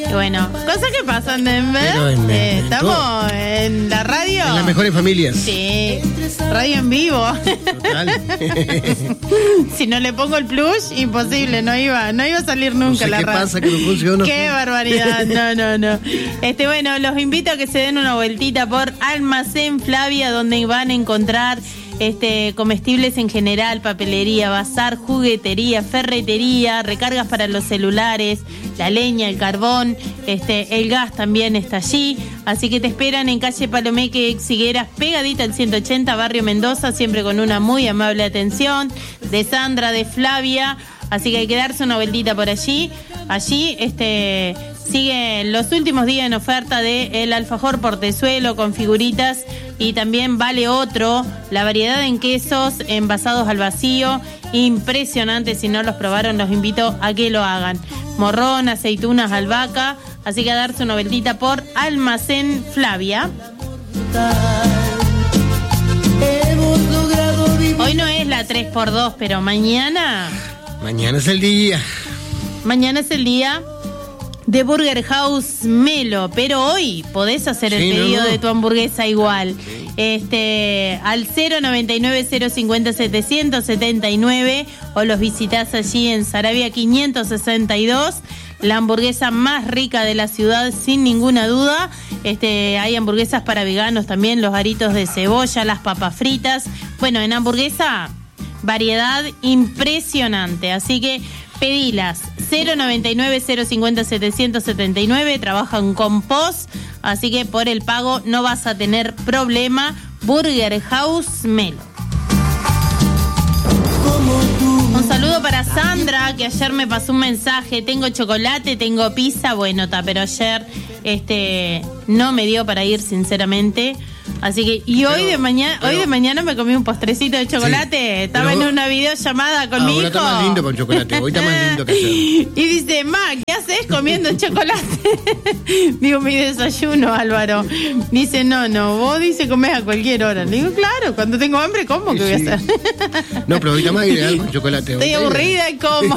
Y bueno, cosas que pasan, ¿eh? Estamos en la radio. En las mejores familias. Sí, radio en vivo. Total. Si no le pongo el plus, imposible, no iba a salir nunca, no sé la qué radio. Pasa, que no funciona. Qué barbaridad, no. Bueno, los invito a que se den una vueltita por Almacén Flavia, donde van a encontrar comestibles en general, papelería, bazar, juguetería, ferretería, recargas para los celulares, la leña, el carbón, el gas también está allí. Así que te esperan en calle Palomeque, Higueras, pegadita al 180, barrio Mendoza, siempre con una muy amable atención de Sandra, de Flavia. Así que hay que darse una vueltita por allí. Allí siguen los últimos días en oferta de el alfajor portezuelo con figuritas, y también vale otro, la variedad en quesos envasados al vacío, impresionante. Si no los probaron, los invito a que lo hagan. Morrón, aceitunas, albahaca. Así que a darse una vueltita por Almacén Flavia. Hoy no es la 3x2, pero mañana es el día. Mañana es el día de Burger House Melo, pero hoy podés hacer el pedido de tu hamburguesa igual. Al 099-050-779 o los visitás allí en Saravia 562. La hamburguesa más rica de la ciudad, sin ninguna duda. Hay hamburguesas para veganos también, los aritos de cebolla, las papas fritas. Bueno, en hamburguesa, variedad impresionante. Así que pedilas. 099-050-779. Trabajan con POS, así que por el pago no vas a tener problema. Burger House Melo. Un saludo para Sandra, que ayer me pasó un mensaje. Tengo chocolate, tengo pizza. Bueno, pero ayer no me dio para ir, sinceramente. Así que, hoy de mañana me comí un postrecito de chocolate. Sí, estaba en una videollamada con mi hijo. Está más lindo con chocolate, hoy está más lindo que ayer. Y dice, ma, ¿qué haces comiendo chocolate? Digo, mi desayuno, Álvaro. Dice, no, vos comés a cualquier hora. Le digo, claro, cuando tengo hambre, ¿cómo que voy a hacer? No, pero hoy está más ideal con chocolate. Estoy aburrida y como.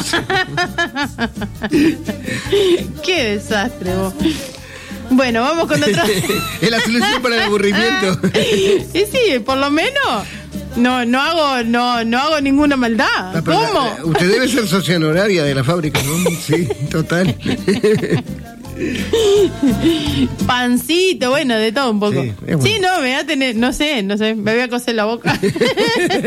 Qué desastre, vos. Bueno, vamos con otra. Es la solución para el aburrimiento. Y sí, por lo menos no hago ninguna maldad. ¿Cómo? Usted debe ser socia honoraria de la fábrica, ¿no? Sí, total. Pancito, bueno, de todo un poco. Sí, bueno. Sí, no, me voy a tener, no sé, me voy a coser la boca.